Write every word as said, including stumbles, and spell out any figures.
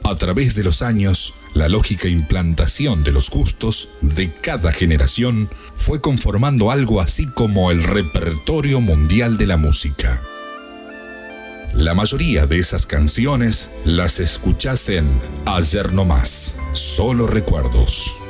A través de los años, la lógica implantación de los gustos de cada generación fue conformando algo así como el repertorio mundial de la música. La mayoría de esas canciones las escuchás en Ayer No Más, Solo Recuerdos.